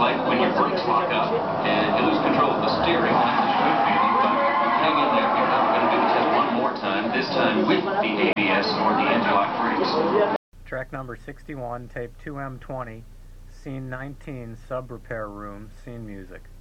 like when your brakes lock up and you lose control of the steering. That's a good feeling, but hang in there because we're going to do the test one more time, this time with the ABS or the anti-lock brakes. Track number 61, tape 2M20, scene 19, sub repair room, scene music.